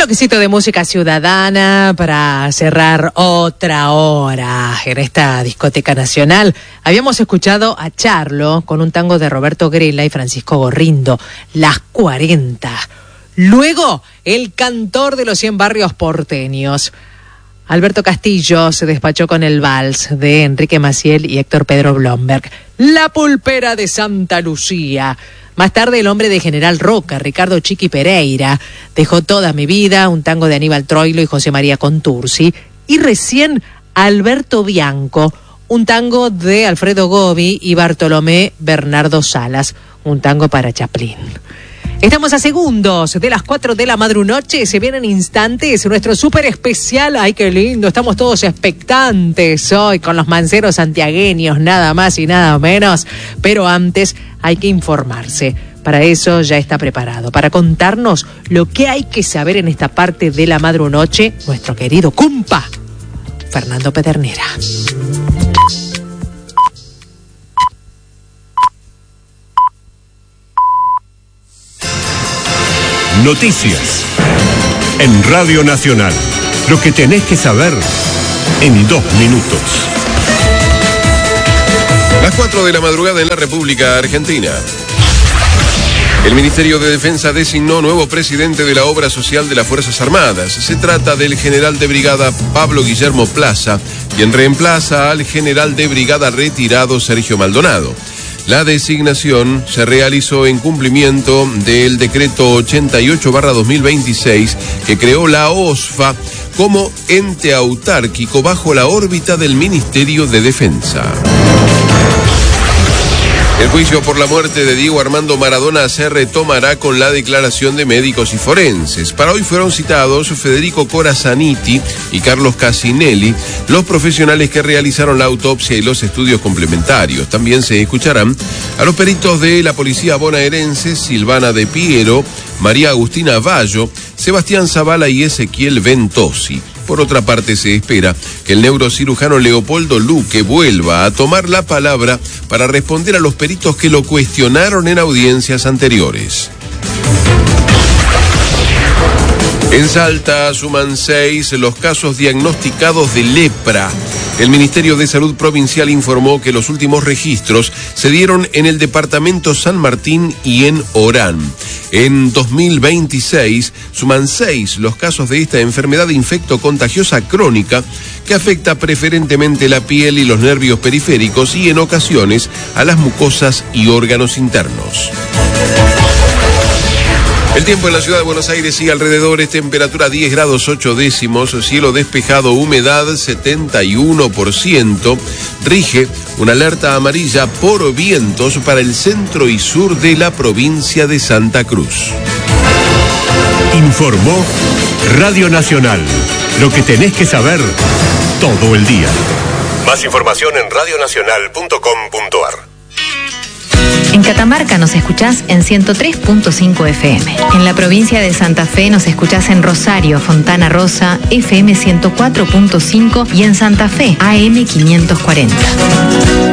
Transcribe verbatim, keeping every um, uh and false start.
bloquecito de música ciudadana para cerrar otra hora en esta discoteca nacional. Habíamos escuchado a Charlo con un tango de Roberto Grela y Francisco Gorrindo, Las cuarenta. Luego, el cantor de los cien barrios porteños, Alberto Castillo, se despachó con el vals de Enrique Maciel y Héctor Pedro Blomberg, La pulpera de Santa Lucía. Más tarde, el hombre de General Roca, Ricardo Chiqui Pereira, Dejó toda mi vida, un tango de Aníbal Troilo y José María Contursi. Y recién, Alberto Bianco, un tango de Alfredo Gobi y Bartolomé Bernardo Salas, un tango para Chaplin. Estamos a segundos de las cuatro de la madrunoche, se vienen instantes, nuestro súper especial. ¡Ay, qué lindo! Estamos todos expectantes hoy con los manceros santiagueños, nada más y nada menos. Pero antes hay que informarse. Para eso ya está preparado, para contarnos lo que hay que saber en esta parte de la madrunoche, nuestro querido cumpa, Fernando Pedernera. Noticias en Radio Nacional. Lo que tenés que saber en dos minutos. Las cuatro de la madrugada en la República Argentina. El Ministerio de Defensa designó nuevo presidente de la Obra Social de las Fuerzas Armadas. Se trata del general de brigada Pablo Guillermo Plaza, quien reemplaza al general de brigada retirado Sergio Maldonado. La designación se realizó en cumplimiento del decreto ochenta y ocho barra dos mil veintiséis que creó la OSFA como ente autárquico bajo la órbita del Ministerio de Defensa. El juicio por la muerte de Diego Armando Maradona se retomará con la declaración de médicos y forenses. Para hoy fueron citados Federico Corazaniti y Carlos Casinelli, los profesionales que realizaron la autopsia y los estudios complementarios. También se escucharán a los peritos de la policía bonaerense Silvana de Piero, María Agustina Vallo, Sebastián Zavala y Ezequiel Ventosi. Por otra parte, se espera que el neurocirujano Leopoldo Luque vuelva a tomar la palabra para responder a los peritos que lo cuestionaron en audiencias anteriores. En Salta suman seis los casos diagnosticados de lepra. El Ministerio de Salud Provincial informó que los últimos registros se dieron en el departamento San Martín y en Orán. En dos mil veintiséis suman seis los casos de esta enfermedad infectocontagiosa crónica que afecta preferentemente la piel y los nervios periféricos y en ocasiones a las mucosas y órganos internos. El tiempo en la ciudad de Buenos Aires y alrededores, temperatura diez grados ocho décimos, cielo despejado, humedad setenta y uno por ciento, rige una alerta amarilla por vientos para el centro y sur de la provincia de Santa Cruz. Informó Radio Nacional. Lo que tenés que saber todo el día. Más información en radio nacional punto com punto a r. En Catamarca nos escuchás en ciento tres punto cinco F M. En la provincia de Santa Fe nos escuchás en Rosario, Fontana Rosa, F M ciento cuatro punto cinco y en Santa Fe, A M quinientos cuarenta.